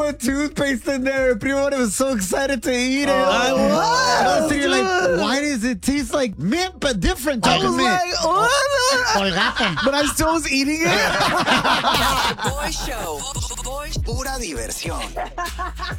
of toothpaste in there. Primo was so excited to eat it. I was, You're like, why does it taste like mint, but different type I was of mint? like, what? But I still was eating it. The Boy Show. Pura diversión.